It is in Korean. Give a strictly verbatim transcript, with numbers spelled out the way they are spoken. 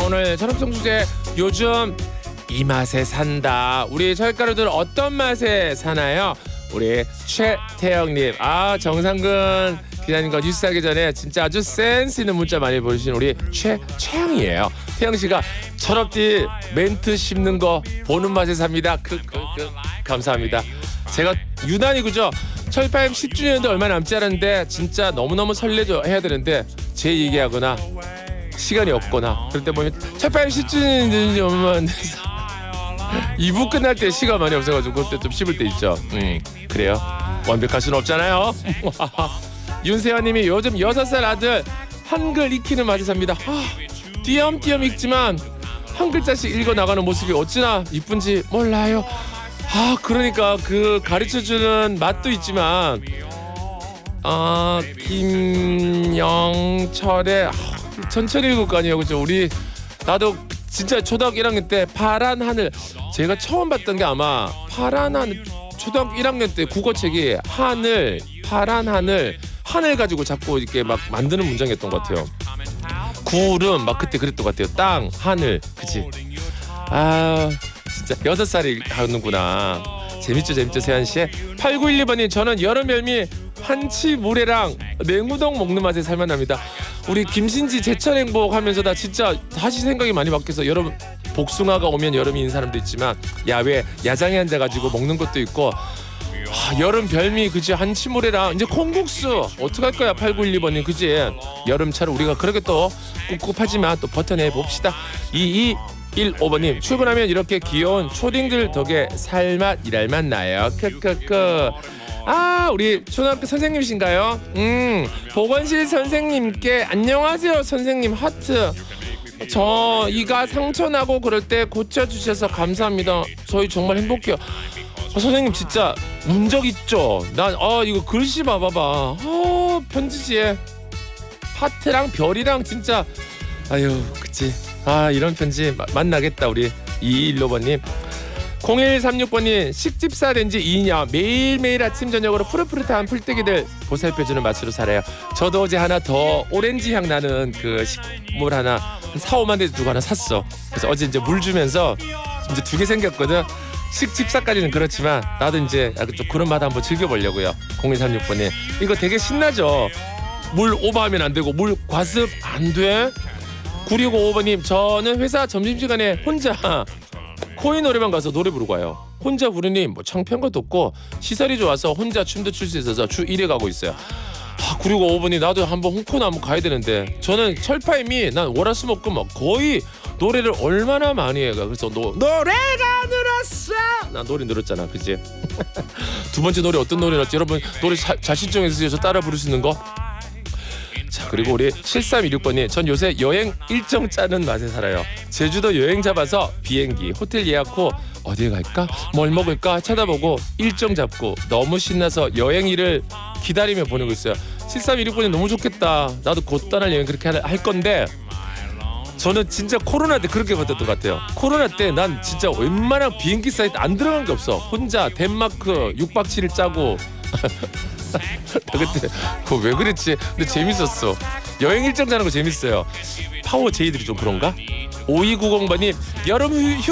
오늘 철업송 주제 요즘 이 맛에 산다. 우리 철가루들 어떤 맛에 사나요? 우리 최태영님, 아 정상근 기자님과 뉴스하기 전에 진짜 아주 센스 있는 문자 많이 보내주신 우리 최 최영이에요. 태영 씨가 철업디 멘트 씹는 거 보는 맛에 삽니다. 그, 그, 그, 감사합니다. 제가 유난히 그죠? 철파임 십 주년도 얼마 남지 않았는데 진짜 너무너무 설레죠. 해야 되는데 제 얘기하거나 시간이 없거나 그럴 때 보면 철파임 십 주년이 얼마 안 돼서 이 부 끝날 때 시간 많이 없어가지고 그때 좀 씹을 때 있죠. 음 그래요. 완벽할 수는 없잖아요. 윤세환님이 요즘 여섯 살 아들 한글 익히는 맛에 삽니다. 아, 띄엄띄엄 읽지만 한 글자씩 읽어 나가는 모습이 어찌나 이쁜지 몰라요. 아 그러니까 그 가르쳐주는 맛도 있지만 아 김영철의 아, 천천히 읽을 거 아니에요, 그죠? 우리 나도 진짜 초등학교 일 학년 때 파란 하늘, 제가 처음 봤던 게 아마 파란 하늘, 초등학교 일 학년 때 국어책이 하늘, 파란 하늘, 하늘 가지고 자꾸 이렇게 막 만드는 문장이었던 것 같아요. 구름 막 그때 그랬던 것 같아요. 땅, 하늘, 그치? 아 진짜 여섯 살이 가는구나. 재밌죠 재밌죠 세환씨. 팔구일이 번님, 저는 여름 열미 한치 물회랑 냉우동 먹는 맛에 살만합니다. 우리 김신지 제철 행복 하면서 나 진짜 다시 생각이 많이 바뀌어서, 여러분 복숭아가 오면 여름인 사람도 있지만 야외 야장에 앉아가지고 먹는 것도 있고, 아, 여름 별미 그지? 한치물회랑 이제 콩국수 어떡할 거야 팔구일이 번님, 그지? 여름철 우리가 그렇게 또 꿉꿉하지만 또 버텨내 봅시다. 이이일오 번님, 출근하면 이렇게 귀여운 초딩들 덕에 살맛 일할맛 나요. 크크크. 아 우리 초등학교 선생님이신가요? 음 보건실 선생님께 안녕하세요 선생님 하트. 저 이가 상처나고 그럴 때 고쳐주셔서 감사합니다. 저희 정말 행복해요. 아, 선생님 진짜 운 적 있죠? 난 아 이거 글씨 봐봐봐. 아 편지지에 하트랑 별이랑 진짜 아유 그치. 아 이런 편지 마, 만나겠다 우리 이이일오 번님. 공일삼육 번님, 식집사 된 지 이 년 매일매일 아침 저녁으로 푸릇푸릇한 풀떼기들 보살펴주는 맛으로 살아요. 저도 어제 하나 더 오렌지 향 나는 그 식물 하나 한 사오만 대 두고 하나 샀어. 그래서 어제 이제 물 주면서 이제 두 개 생겼거든. 식집사까지는 그렇지만 나도 이제 좀 그런 맛 한번 즐겨보려고요. 공일삼육 번님 이거 되게 신나죠? 물 오버하면 안 되고 물 과습 안 돼. 구육오오 번님, 저는 회사 점심시간에 혼자 코인 노래방 가서 노래 부르고 와요. 혼자 부르니 뭐 창피한 것도 없고 시설이 좋아서 혼자 춤도 출 수 있어서 주 일 회 가고 있어요. 아, 구육오오 번님 나도 한번 홍콩 한번 가야 되는데, 저는 철파임이 난 월화수목금 막 거의 노래를 얼마나 많이 해가. 그래서 너, 노래가 늘었어. 나 노래 늘었잖아, 그치? 두 번째 노래 어떤 노래였지? 여러분 노래 자, 자신 좀 있으세요? 저 따라 부를 수 있는 거? 자 그리고 우리 칠삼이육 번님, 전 요새 여행 일정 짜는 맛에 살아요. 제주도 여행 잡아서 비행기 호텔 예약 후 어디에 갈까 뭘 먹을까 찾아보고 일정 잡고 너무 신나서 여행일을 기다리며 보내고 있어요. 칠삼이육 번님 너무 좋겠다. 나도 곧 떠날 여행 그렇게 할 건데, 저는 진짜 코로나 때 그렇게 버텼던 것 같아요. 코로나 때 난 진짜 웬만한 비행기 사이트 안 들어간 게 없어. 혼자 덴마크 육 박 칠 일 짜고 그때 그거 왜 그랬지? 근데 재밌었어. 여행 일정 짜는 거 재밌어요. 파워 제이들이 좀 그런가? 오이구공 번님, 여름 휴